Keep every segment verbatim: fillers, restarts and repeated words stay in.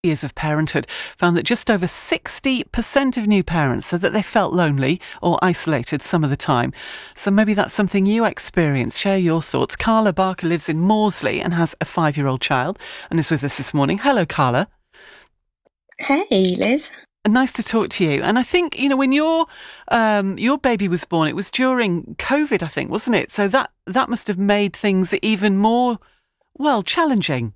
Years of parenthood found that just over sixty percent of new parents said that they felt lonely or isolated some of the time. So maybe that's something you experience. Share your thoughts. Carla Barker lives in Morsley and has a five-year-old child and is with us this morning. Hello, Carla. Hey, Liz. Nice to talk to you. And I think, you know, when your um, your baby was born, it was during COVID, I think, wasn't it? So that, that must have made things even more, well, challenging.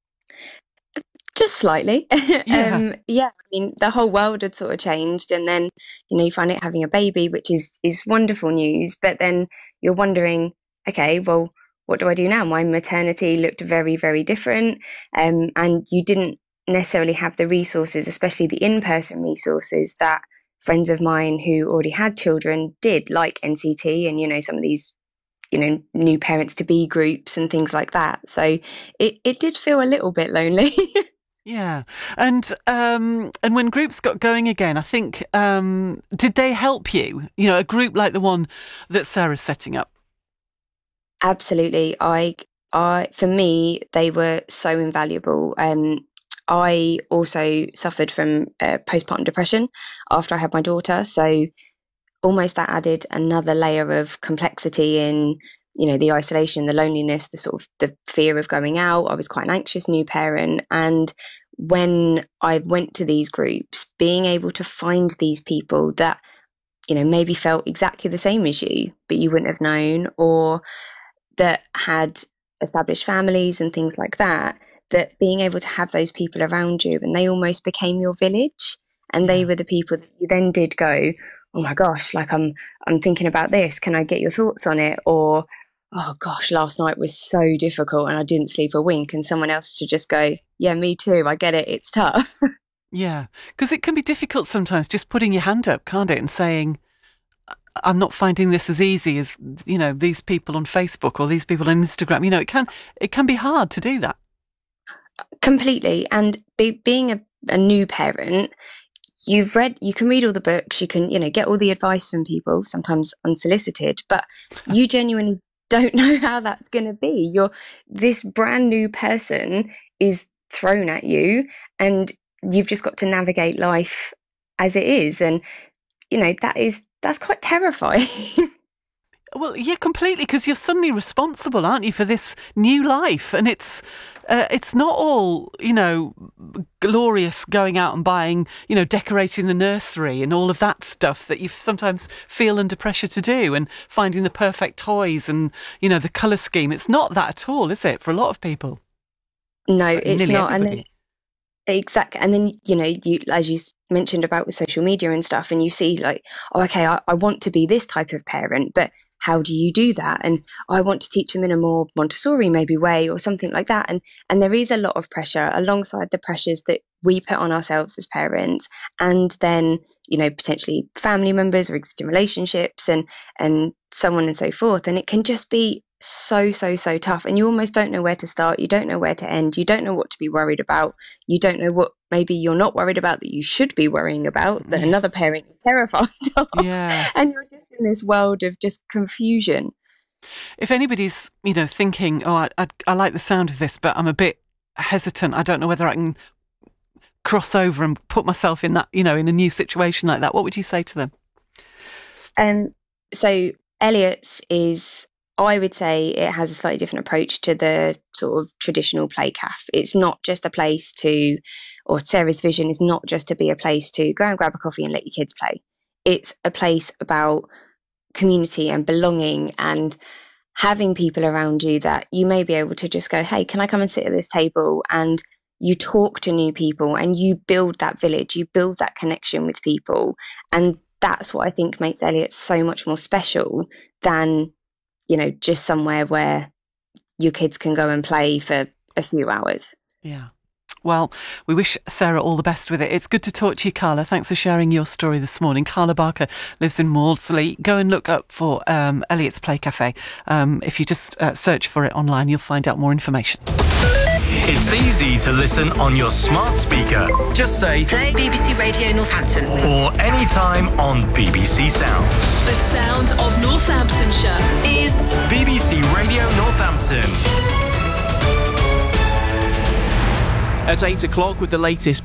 Just slightly. Yeah. um, yeah, I mean, the whole world had sort of changed, and then, you know, you find it having a baby, which is, is wonderful news, but then you're wondering, okay, well, what do I do now? My maternity looked very, very different, um, and you didn't necessarily have the resources, especially the in-person resources that friends of mine who already had children did, like N C T and, you know, some of these, you know, new parents to be groups and things like that. So it, it did feel a little bit lonely. Yeah. And um, and when groups got going again, I think, um, did they help you? You know, a group like the one that Sarah's setting up? Absolutely. I, I, for me, they were so invaluable. Um, I also suffered from uh, postpartum depression after I had my daughter. So almost that added another layer of complexity in, you know, the isolation, the loneliness, the sort of the fear of going out. I was quite an anxious new parent. And when I went to these groups, being able to find these people that, you know, maybe felt exactly the same as you, but you wouldn't have known, or that had established families and things like that, that being able to have those people around you, and they almost became your village. And they were the people that you then did go, oh my gosh, like I'm, I'm thinking about this. Can I get your thoughts on it? Or, oh gosh, last night was so difficult and I didn't sleep a wink. And someone else to just go, yeah, me too. I get it. It's tough. Yeah. Because it can be difficult sometimes just putting your hand up, can't it? And saying, I'm not finding this as easy as, you know, these people on Facebook or these people on Instagram. You know, it can, it can be hard to do that. Completely. And be, being a, a new parent, you've read, you can read all the books, you can, you know, get all the advice from people, sometimes unsolicited, but you genuinely don't know how that's going to be. You're, this brand new person is thrown at you and you've just got to navigate life as it is. And, you know, that is, that's quite terrifying. Well, yeah, completely, because you're suddenly responsible, aren't you, for this new life? And it's uh, it's not all, you know, glorious going out and buying, you know, decorating the nursery and all of that stuff that you sometimes feel under pressure to do, and finding the perfect toys and, you know, the colour scheme. It's not that at all, is it, for a lot of people? No, it's Nearly not. everybody. And then, exactly. And then, you know, you, as you mentioned about with social media and stuff, and you see like, oh, okay, I, I want to be this type of parent, but how do you do that? And I want to teach them in a more Montessori maybe way or something like that. And and there is a lot of pressure alongside the pressures that we put on ourselves as parents, and then, you know, potentially family members or existing relationships and and so on and so forth. And it can just be so, so, so tough. And you almost don't know where to start. You don't know where to end. You don't know what to be worried about. You don't know what maybe you're not worried about that you should be worrying about, that another parent is terrified of. Yeah. And you're just in this world of just confusion. If anybody's, you know, thinking, oh, I, I, I like the sound of this, but I'm a bit hesitant, I don't know whether I can cross over and put myself in that, you know, in a new situation like that, what would you say to them? Um, so Elliot's is, I would say it has a slightly different approach to the sort of traditional play cafe. It's not just a place to, or Sarah's vision is not just to be a place to go and grab a coffee and let your kids play. It's a place about community and belonging and having people around you that you may be able to just go, hey, can I come and sit at this table? And you talk to new people and you build that village, you build that connection with people. And that's what I think makes Elliot so much more special than, you know, just somewhere where your kids can go and play for a few hours. Yeah. Well, we wish Sarah all the best with it. It's good to talk to you, Carla. Thanks for sharing your story this morning. Carla Barker lives in Maudsley. Go and look up for um, Elliot's Play Cafe. Um, if you just uh, search for it online, you'll find out more information. It's easy to listen on your smart speaker. Just say, play B B C Radio Northampton. Or anytime on B B C Sounds. The sound of Northamptonshire is B B C Radio Northampton. At eight o'clock with the latest